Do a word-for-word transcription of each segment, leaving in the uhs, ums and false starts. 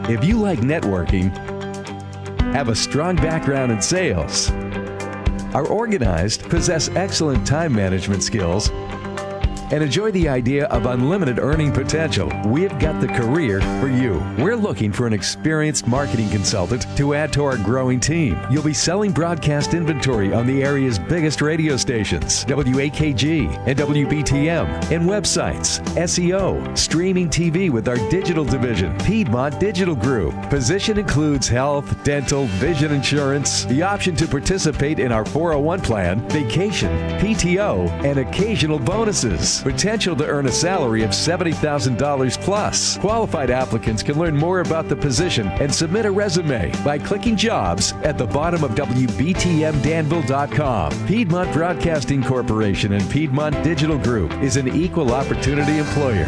If you like networking, have a strong background in sales, are organized, possess excellent time management skills, and enjoy the idea of unlimited earning potential, we've got the career for you. We're looking for an experienced marketing consultant to add to our growing team. You'll be selling broadcast inventory on the area's biggest radio stations, W A K G and W B T M, and websites, S E O, streaming T V with our digital division, Piedmont Digital Group. Position includes health, dental, vision insurance, the option to participate in our four oh one plan, vacation, P T O, and occasional bonuses. Potential to earn a salary of seventy thousand dollars plus. Qualified applicants can learn more about the position and submit a resume by clicking jobs at the bottom of W B T M Danville dot com. Piedmont Broadcasting Corporation and Piedmont Digital Group is an equal opportunity employer.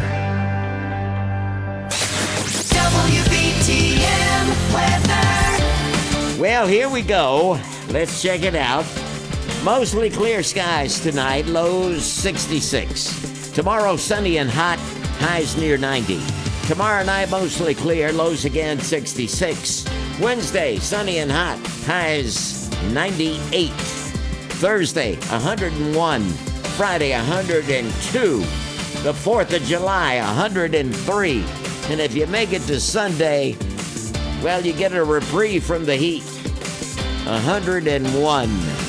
W B T M weather. Well, here we go. Let's check it out. Mostly clear skies tonight, lows sixty-six. Tomorrow, sunny and hot, highs near ninety. Tomorrow night, mostly clear, lows again sixty-six. Wednesday, sunny and hot, highs ninety-eight. Thursday, one hundred one. Friday, one hundred two. The fourth of July, one hundred three. And if you make it to Sunday, well, you get a reprieve from the heat. one hundred one.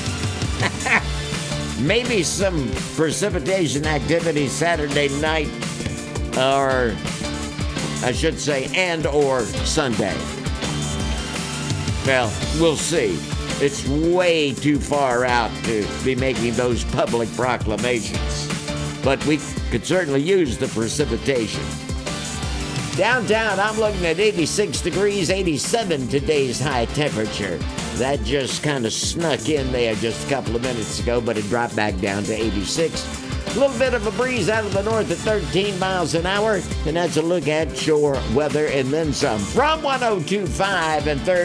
Maybe some precipitation activity Saturday night, or I should say, and or Sunday. Well, we'll see. It's way too far out to be making those public proclamations, but we could certainly use the precipitation. Downtown, I'm looking at eighty-six degrees, eighty-seven today's high temperature. That just kind of snuck in there just a couple of minutes ago, but it dropped back down to eighty-six. A little bit of a breeze out of the north at thirteen miles an hour, and that's a look at shore weather and then some. From one oh two point five and third.